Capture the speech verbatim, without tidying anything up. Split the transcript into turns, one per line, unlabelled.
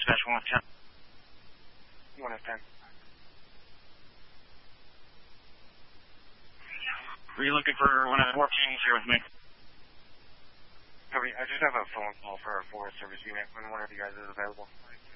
dispatch one ten.
one F ten.
Were you looking for one F fourteen? He's here with me.
Copy. I just have a phone call for our Forest Service unit when one of you guys is available.